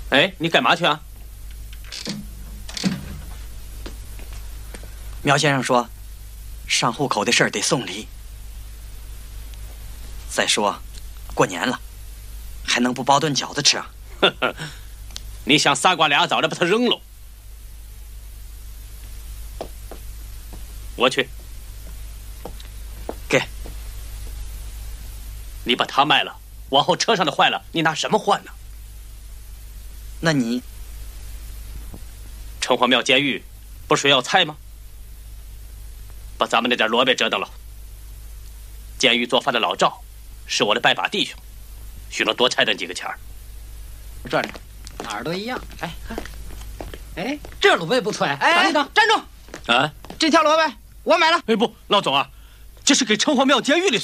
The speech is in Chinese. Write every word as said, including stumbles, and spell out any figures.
哎，你干嘛去啊？ 苗先生说，上户口的事儿得送礼。再说，过年了，还能不包顿饺子吃啊？ 呵呵，你想仨瓜俩枣的把它扔了？我去。 给。 你把它卖了，往后车上的坏了，你拿什么换呢？ 那你， 城隍庙监狱不是要菜吗？把咱们那点萝卜折腾了。监狱做饭的老赵是我的拜把弟兄，许诺多拆他几个钱儿。 转转，哪儿都一样。哎，看，哎，这萝卜不错哎。哎，站住！ 啊， 这条萝卜我买了。 哎不，老总啊，这是给城隍庙监狱里